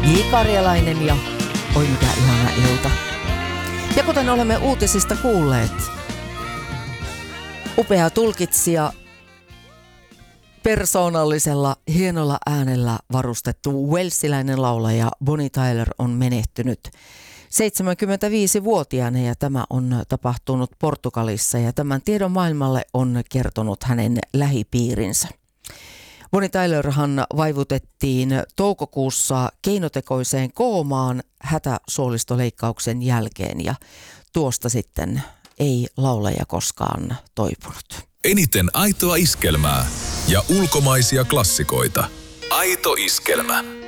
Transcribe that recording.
Karjalainen ja oi mikä ihana ilta. Ja kuten olemme uutisista kuulleet, upea tulkitsija, persoonallisella hienolla äänellä varustettu walesiläinen laulaja Bonnie Tyler on menehtynyt 75-vuotiaana ja tämä on tapahtunut Portugalissa ja tämän tiedon maailmalle on kertonut hänen lähipiirinsä. Bonnie Tylerhan vaivutettiin toukokuussa keinotekoiseen koomaan hätäsuolistoleikkauksen jälkeen ja tuosta sitten ei laulaja koskaan toipunut. Eniten aitoa iskelmää ja ulkomaisia klassikoita. Aito iskelmä.